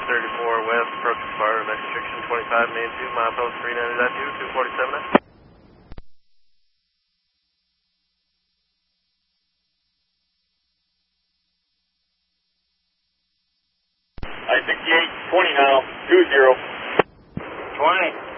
West, approach expired, next restriction 25, main 2, milepost 390.2, 247. I-68, 20 now, 20. 20.